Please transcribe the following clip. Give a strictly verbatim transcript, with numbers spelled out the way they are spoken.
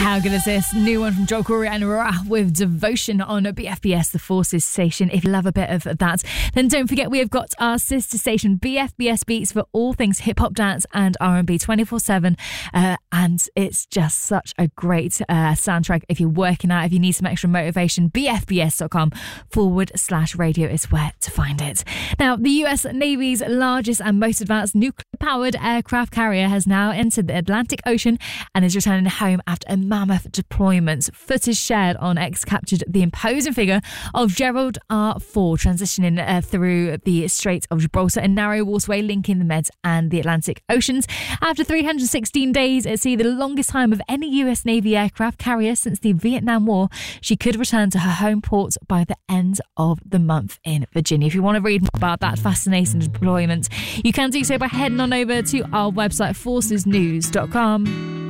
How good is this? New one from Joel Corey and Ra with Devotion on B F B S, the Forces station. If you love a bit of that, then don't forget we have got our sister station, B F B S Beats, for all things hip-hop, dance and R and B twenty-four seven. Uh, and it's just such a great uh, soundtrack if you're working out, if you need some extra motivation. B F B S dot com forward slash radio is where to find it. Now, the U S Navy's largest and most advanced nuclear-powered aircraft carrier has now entered the Atlantic Ocean and is returning home after a mammoth deployment. Footage shared on X captured the imposing figure of Gerald R. Ford transitioning uh, through the Strait of Gibraltar, a narrow waterway linking the Med and the Atlantic Oceans. After three hundred sixteen days at sea, the longest time of any U S Navy aircraft carrier since the Vietnam War, she could return to her home port by the end of the month in Virginia. If you want to read more about that fascinating deployment, you can do so by heading on over to our website, forces news dot com.